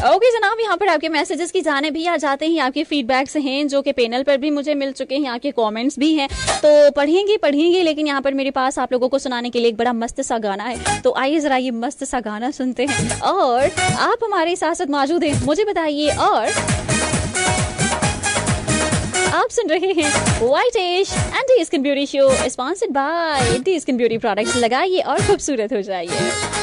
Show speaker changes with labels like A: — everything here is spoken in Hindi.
A: ओके जनाब, यहाँ पर आपके मैसेजेस की जाने भी आ जाते हैं, आपके फीडबैक्स हैं जो कि पैनल पर भी मुझे मिल चुके हैं, आपके कमेंट्स भी हैं, तो पढ़ेंगे, लेकिन यहाँ पर मेरे पास आप लोगों को सुनाने के लिए एक बड़ा मस्त सा गाना है। तो आइए जरा ये मस्त सा गाना सुनते हैं और आप हमारे साथ साथ मौजूद हैं, मुझे बताइए। और आप सुन रहे हैं whitish and the skin beauty show, sponsored by the skin beauty products. लगाइए और खूबसूरत हो जाइए।